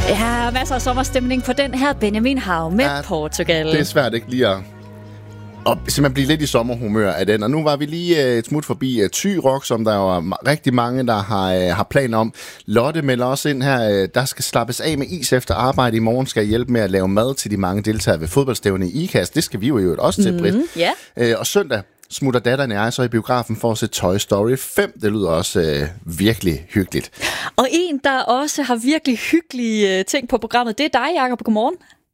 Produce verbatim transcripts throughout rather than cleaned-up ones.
Ja, masser af sommerstemning på den her Benjamin Hav med ja, Portugal. Det er svært ikke lige at... Og simpelthen blive lidt i sommerhumør af den. Og nu var vi lige et smut forbi uh, Thy Rock, som der jo er rigtig mange, der har, uh, har planer om. Lotte melder også ind her, uh, der skal slappes af med is efter arbejde i morgen, skal hjælpe med at lave mad til de mange deltagere ved fodboldstævne i IKAST. Det skal vi jo også til, Britt. Mm-hmm, yeah. uh, og søndag smutter datteren og jeg så i biografen for at se Toy Story fem. Det lyder også uh, virkelig hyggeligt. Og en, der også har virkelig hyggelige uh, ting på programmet, det er dig, Jakob. Godmorgen.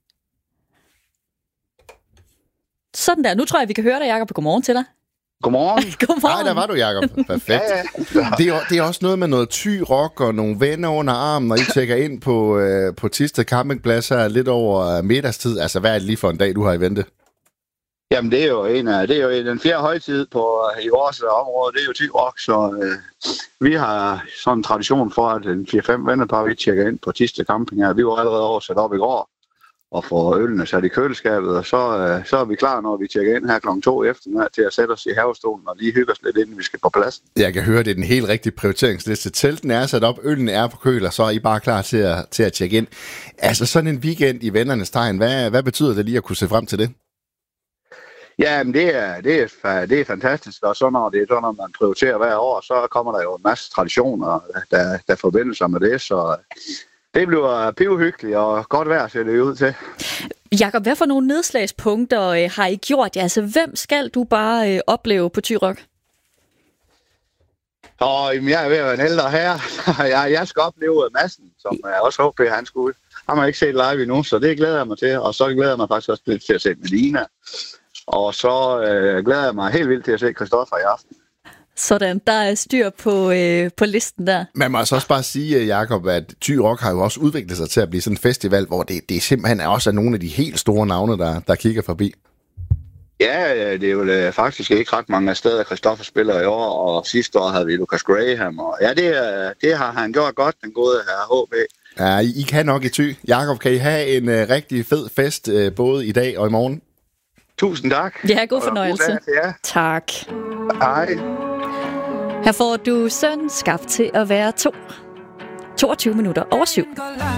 Sådan der. Nu tror jeg, vi kan høre dig, Jakob. Godmorgen til dig. Godmorgen. Godmorgen. Nej, der var du, Jakob. Perfekt. ja, ja. Det, er, det er også noget med noget Thy Rock og nogle venner under armen, når I tjekker ind på, øh, på Thisted Campingplads her lidt over middagstid. Altså, hvad er det lige for en dag, du har i vente? Jamen, det er jo en af, det er jo den fjerde højtid på, i vores område. Det er jo Thy Rock, så øh, vi har sådan en tradition for, at en fire fem venner, der vi tjekker ind på Thisted Camping her. Vi var allerede oversat op i går og får ølene sat i køleskabet, og så, øh, så er vi klar, når vi tjekker ind her klokken to eftermiddag til at sætte os i havestolen og lige hygge os lidt, inden vi skal på plads. Jeg kan høre, det er den helt rigtige prioriteringsliste. Telten er sat op, øllen er på køl, og så er I bare klar til at, til at tjekke ind. Altså sådan en weekend i vennernes tegn, hvad, hvad betyder det lige at kunne se frem til det? Ja, men det er, det, er, det er fantastisk, og så når det er sådan, når man prioriterer hver år, så kommer der jo en masse traditioner, der, der forbinder sig med det, så det bliver pivhyggeligt og godt vejr, ser det ud til. Jakob, hvad for nogle nedslagspunkter øh, har I gjort? Ja, altså, hvem skal du bare øh, opleve på Thy Rock? Og jeg er ved at være en ældre herre. jeg, jeg skal opleve Madsen, som jeg også håber, han skulle. Han har ikke set live endnu, så det glæder jeg mig til. Og så glæder jeg mig faktisk også lidt til at se Melina. Og så øh, glæder jeg mig helt vildt til at se Christoffer i aften. Sådan, der er styr på, øh, på listen der. Man må altså også bare sige, Jakob, at Thy Rock har jo også udviklet sig til at blive sådan en festival, hvor det, det simpelthen er også nogle af de helt store navne, der, der kigger forbi. Ja, det er jo øh, faktisk ikke ret mange steder, Christoffer spiller i år, og sidste år havde vi Lucas Graham. Og ja, det, det har han gjort godt, den gode her H B. Ja, I, I kan nok i Thy. Jakob, kan I have en uh, rigtig fed fest, uh, både i dag og i morgen? Tusind tak. Ja, god fornøjelse. God dag, ja. Tak. Hej. Her får du søn skabt til at være to. toogtyve minutter over syv.